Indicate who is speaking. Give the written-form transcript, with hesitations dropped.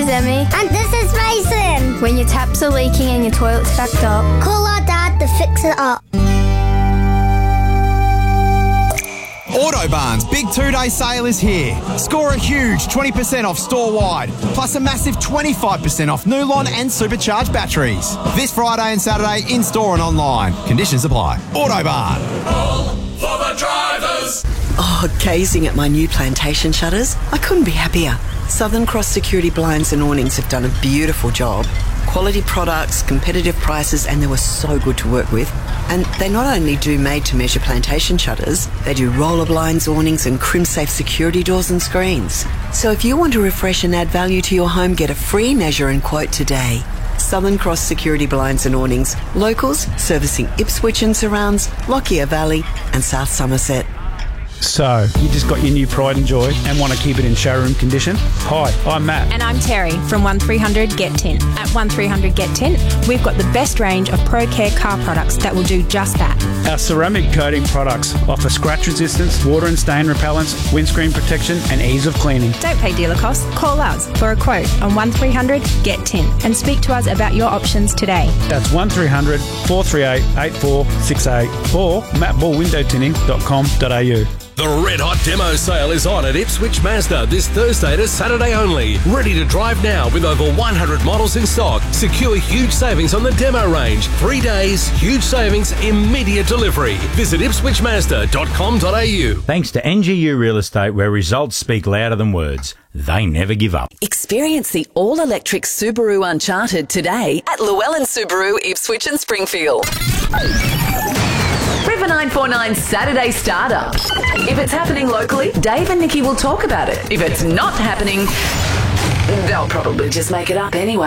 Speaker 1: is Emmy.
Speaker 2: And this is Mason.
Speaker 1: When your taps are leaking and your toilet's backed up,
Speaker 2: call our dad to fix it up.
Speaker 3: Autobarn's big 2-day sale is here. Score a huge 20% off store-wide, plus a massive 25% off Nulon and supercharged batteries. This Friday and Saturday in-store and online. Conditions apply. Autobarn.
Speaker 4: All for the drivers.
Speaker 5: Oh, gazing at my new plantation shutters, I couldn't be happier. Southern Cross Security Blinds and Awnings have done a beautiful job. Quality products, competitive prices, and they were so good to work with. And they not only do made-to-measure plantation shutters, they do roller blinds, awnings and crim-safe security doors and screens. So if you want to refresh and add value to your home, get a free measure and quote today. Southern Cross Security Blinds and Awnings. Locals servicing Ipswich and surrounds, Lockyer Valley and South Somerset.
Speaker 6: So, you just got your new Pride and Joy and want to keep it in showroom condition? Hi, I'm Matt.
Speaker 7: And I'm Terry from 1300 Get 10. At 1300 Get 10, we've got the best range of Pro Care car products that will do just that.
Speaker 6: Our ceramic coating products offer scratch resistance, water and stain repellents, windscreen protection and ease of cleaning.
Speaker 7: Don't pay dealer costs. Call us for a quote on 1300 Get 10 and speak to us about your options today.
Speaker 6: That's 1300 438 8468 or mattballwindowtinning.com.au.
Speaker 4: The Red Hot Demo Sale is on at Ipswich Mazda this Thursday to Saturday only. Ready to drive now with over 100 models in stock. Secure huge savings on the demo range. 3 days, huge savings, immediate delivery. Visit ipswichmazda.com.au.
Speaker 8: Thanks to NGU Real Estate, where results speak louder than words. They never give up.
Speaker 9: Experience the all-electric Subaru Uncharted today at Llewellyn Subaru, Ipswich and Springfield. River 949 Saturday Startup. If it's happening locally, Dave and Nikki will talk about it. If it's not happening, they'll probably just make it up anyway.